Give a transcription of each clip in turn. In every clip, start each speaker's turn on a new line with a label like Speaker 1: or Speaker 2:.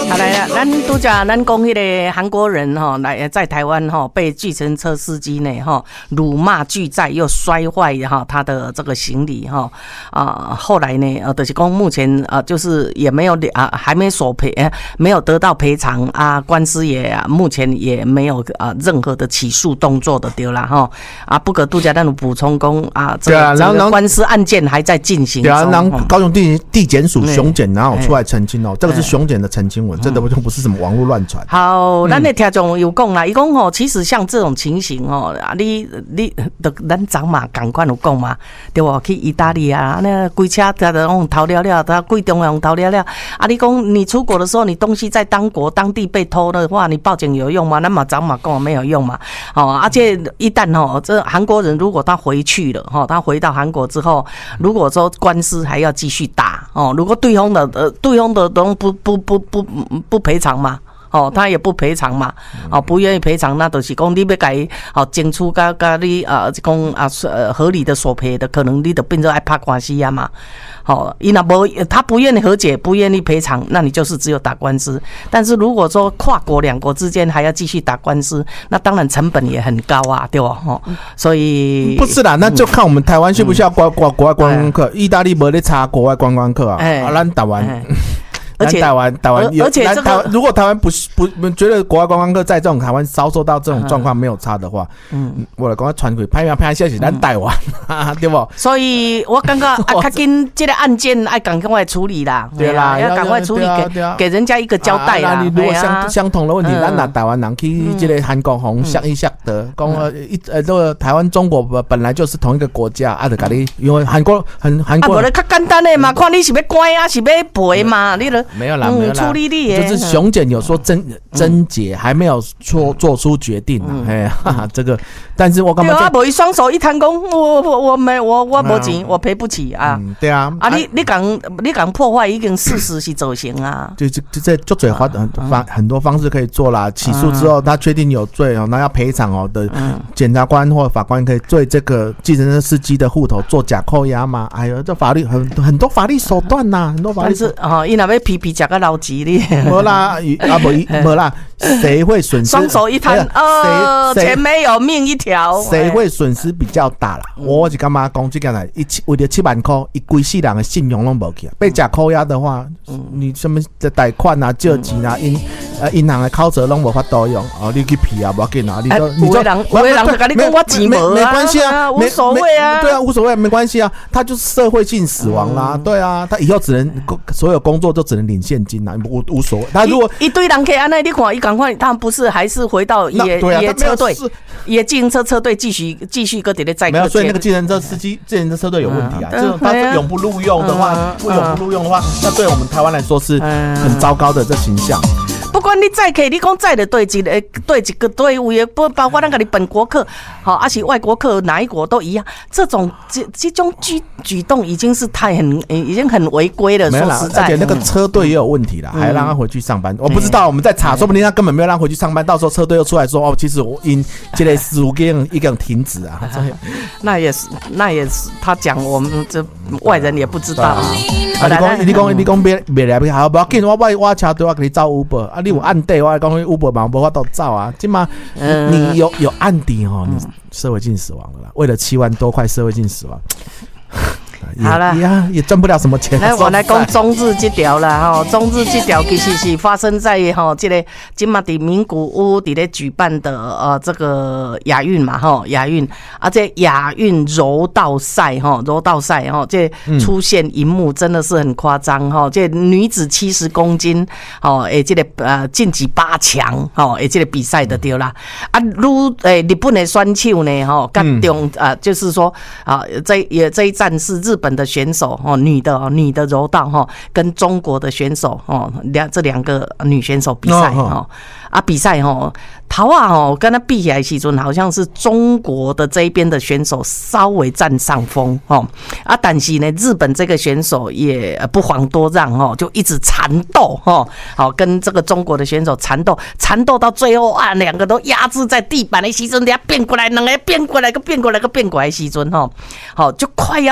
Speaker 1: 好来了，咱拄则咱讲迄个韩国人来在台湾被计程车司机呢辱骂拒载又摔坏他的这个行李后来呢就是讲目前就是也没有还没索赔，没有得到赔偿啊，官司也目前也没有任何的起诉动作的对啦不过拄则咱有补充讲这个官司案件还在进行中。
Speaker 2: 对啊，高雄地检署熊检然后出来澄清这个是熊检的澄清文，真的不是什么网络乱传。
Speaker 1: 好，咱的听众有讲啦，伊讲其实像这种情形你咱昨嘛同款有讲嘛，对不？去意大利啊，那规车他都用偷了，他贵重用偷了你讲你出国的时候，你东西在当地被偷的话，你报警有用吗？那么昨嘛讲没有用嘛。而且一旦这韩国人如果他回去了他回到韩国之后，如果说官司还要继续打如果对方的都不赔偿嘛。他也不赔偿嘛，不愿意赔偿，那就是讲你要给争取跟你合理的索赔的，可能你就变成爱打官司啊嘛。他不愿意和解，不愿意赔偿，那你就是只有打官司。但是如果说跨国两国之间还要继续打官司，那当然成本也很高啊，对吧？所以
Speaker 2: 不是啦，那就看我们台湾需不需要国外观光客。意大利没在查国外观光客咱台湾。而且台湾
Speaker 1: 而且这个
Speaker 2: 如果台湾不觉得国外观光客在这种台湾遭受到这种状况没有差的话，我来讲传回拍消息咱台湾对不？
Speaker 1: 所以我感觉较紧这个案件要赶快处理啦，
Speaker 2: 对啦，
Speaker 1: 要赶快处理，给人家一个交代啦。
Speaker 2: 如果相同的问题，咱拿台湾人去这个韩国红想一想的，讲这个台湾中国本来就是同一个国家就给你，因为韩国
Speaker 1: 无咧较简单的嘛，看你是要关是要赔嘛，你了。
Speaker 2: 没有啦，
Speaker 1: 处理力
Speaker 2: 就是熊检有说症结还没有做出决定这个，但是我干嘛？
Speaker 1: 对啊，无一双手一摊工，我没钱，我赔不起啊。
Speaker 2: 对啊，
Speaker 1: 你讲破坏已经事实是走形啊。
Speaker 2: 就这就嘴很多方式可以做啦。起诉之后他确定有罪那要赔偿的检察官或法官可以对这个计程车司机的户头做假扣押嘛？哎呦，这法律很多法律手段呐，很多法律。但是
Speaker 1: 伊那要批吃个老鸡哩，
Speaker 2: 没啦，没啦，谁会损失？
Speaker 1: 双手一摊，钱没有命一条，
Speaker 2: 谁会损失比较大啦？我是干嘛讲这个呢？为了7万块，一规世人的信用都没去，被假扣押的话，你什么的贷款啊、借钱啊、银行的考折都没法度用你去批啊，不要紧啊，有
Speaker 1: 的人就跟你讲我钱没
Speaker 2: 关系啊，
Speaker 1: 无所谓啊，
Speaker 2: 对啊，无所谓，没关系啊，他就是社会性死亡啦，对啊，他以后只能所有工作就只能领现金啦，无所谓。他如果
Speaker 1: 一堆人可以按那你看，赶快，他们不是还是回到也车队，也计程车队继续搁在咧载客。
Speaker 2: 没有，所以那个计程车司机、计程车车队有问题啊。他永不录用的话，那对我们台湾来说是很糟糕的这形象。
Speaker 1: 不管你载客，你讲载的对一个队伍，也不包括那个你本国客，还是外国客，哪一国都一样。这种举动已经是已经很违规了。说实在，
Speaker 2: 而且那个车队也有问题啦，还让他回去上班。我不知道，我们在查，说不定他根本没有让回去上班。到时候车队又出来说，其实我因这类事故一个停止啊。
Speaker 1: 那也是，他讲我们这外人也不知道。
Speaker 2: 你讲别来好，不要紧，我车队我给你找 Uber 你有案底，我讲 Uber 嘛没法度走啊。今嘛你有案底你社会性死亡了啦，为了7万多块社会性死亡。好了，也赚不了什么钱。
Speaker 1: 来，我来讲中日这条啦中日这条其实是发生在这个今嘛在名古屋在咧举办的这个亚运嘛亚运这亚运柔道赛这出现一幕真的是很夸张这女子70公斤这个晋级8强这个比赛的对啦日本的选手呢就是说这一站是日本的选手女的柔道跟中国的选手这两个女选手比赛比赛头跟他比起来的时候好像是中国的这一边的选手稍微占上风但是呢日本这个选手也不遑多让就一直缠斗跟这个中国的选手缠斗到最后两个都压制在地板的时候，人家变过来两个变过来的时候就快要日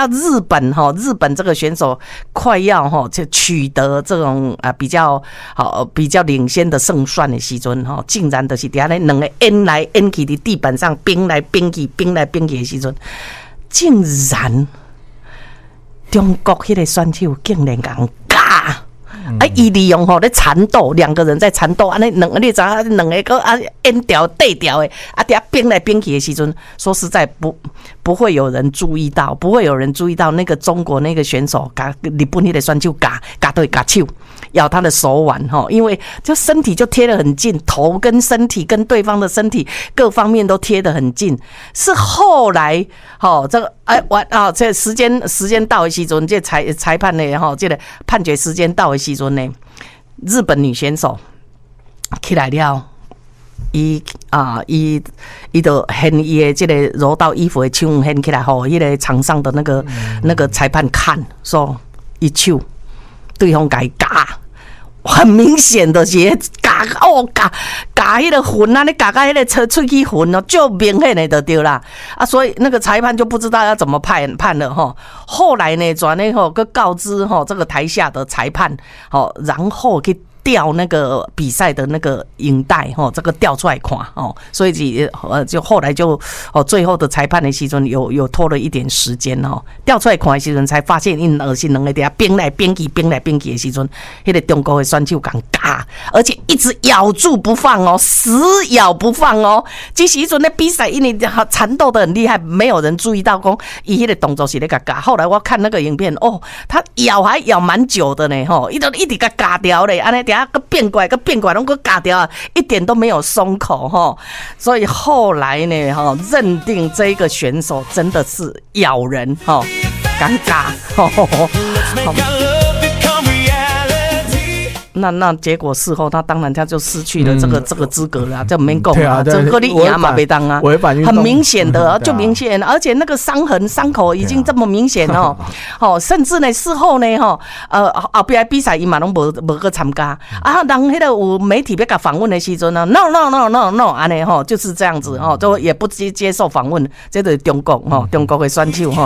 Speaker 1: 日本这个选手快要就取得这种比较领先的胜算的时阵竟然就是底下那两个 N 来 N 去的地板上冰来冰去的时阵，竟然中国迄个选手竟然讲假。伊利用咧缠斗，两个人在缠斗，你知道两个个N 掉对掉的，底下冰来冰去的时阵，说实在不会有人注意到，那个中国那个选手日本那个选手夹对夹手，咬他的手腕因为就身体就贴得很近，头跟身体跟对方的身体各方面都贴得很近，是后来这个这时间到的时阵，这裁判呢这个判决时间到的时阵呢，日本女选手起来了，伊就掀伊的这个柔道衣服的手掀起来，迄个场上的那个裁判看，说伊手对方甲伊夹。很明显的是夹迄个魂啊，你夹到迄个喙齿魂哦，就明显的就对啦所以那个裁判就不知道要怎么判了后来呢，转呢个告知这个台下的裁判然后去调那个比赛的那个影带这个调出来看所以就后来就最后的裁判的时阵有拖了一点时间调出来看的时阵才发现因恶心两个在冰来冰去的时阵，那个中国的选手讲嘎，而且一直咬住不放死咬不放这时阵的比赛因为缠斗的很厉害，没有人注意到说伊那个动作是在嘎。后来我看那个影片他咬还咬蛮久的呢一直给嘎掉嘞，安尼等下个变拐拢个嘎掉，一点都没有松口所以后来呢认定这个选手真的是咬人尴尬那结果事后他当然他就失去了这个资格了，就没讲啊，这个你赢嘛没当啊，很明显的就明显，而且那个伤口已经这么明显甚至呢事后呢后边比赛伊嘛拢无去参加人迄个有媒体要甲访问的时阵no 安尼就是这样子就也不接受访问，这就是中国的选手